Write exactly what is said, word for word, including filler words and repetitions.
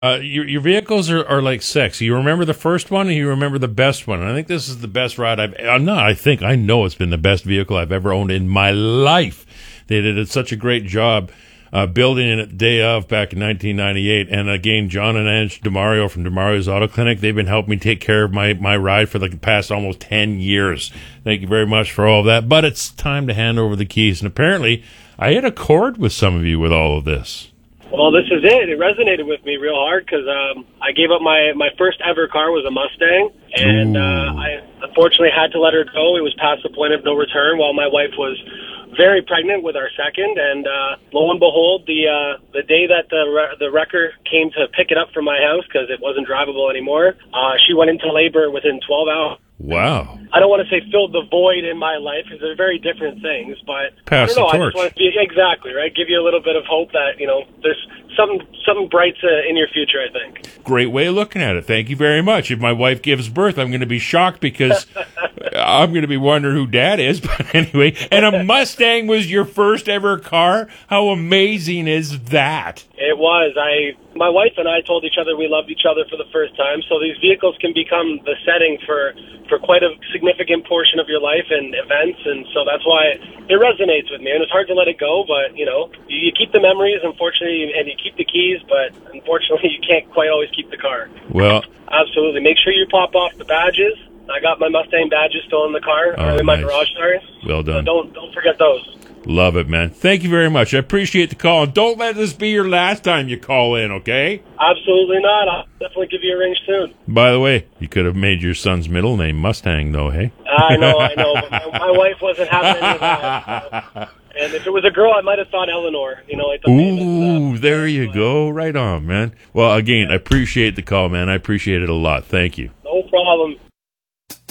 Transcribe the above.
Uh, your your vehicles are, are like sex. You remember the first one, and you remember the best one. And I think this is the best ride I've. I'm not. I think I know it's been the best vehicle I've ever owned in my life. They did such a great job uh, building it day of back in nineteen ninety-eight. And again, John and Ange DeMario from DeMario's Auto Clinic. They've been helping me take care of my my ride for the past almost ten years. Thank you very much for all of that. But it's time to hand over the keys. And apparently, I hit a chord with some of you with all of this. Well, this is it. It resonated with me real hard because um, I gave up my, my first ever car was a Mustang, and uh, I unfortunately had to let her go. It was past the point of no return while my wife was very pregnant with our second, and uh, lo and behold, the uh, the day that the re- the wrecker came to pick it up from my house because it wasn't drivable anymore, uh, she went into labor within twelve hours. Wow. I don't want to say filled the void in my life because they're very different things, but Pass I don't know. the I torch. just want to be exactly right. Give you a little bit of hope that you know there's something something bright uh, in your future. I think. Great way of looking at it. Thank you very much. If my wife gives birth, I'm going to be shocked because I'm going to be wondering who Dad is. But anyway, and a Mustang was your first ever car. How amazing is that? It was. I, my wife and I told each other we loved each other for the first time. So these vehicles can become the setting for, for quite a significant portion of your life and events. And so that's why it resonates with me. And it's hard to let it go, but, you know, you, you keep the memories, unfortunately, and you keep the keys, but unfortunately you can't quite always keep the car. Well, absolutely. Make sure you pop off the badges. I got my Mustang badges still in the car, oh, or in my nice. garage, sorry. Well done. So don't, don't forget those. Love it, man. Thank you very much. I appreciate the call. And don't let this be your last time you call in, okay? Absolutely not. I'll definitely give you a ring soon. By the way, you could have made your son's middle name Mustang, though, hey? I know, I know. But my, my wife wasn't having any of that. So. And if it was a girl, I might have thought Eleanor. You know, like the Ooh, famous, uh, there you go. Right on, man. Well, again, I appreciate the call, man. I appreciate it a lot. Thank you. No problem.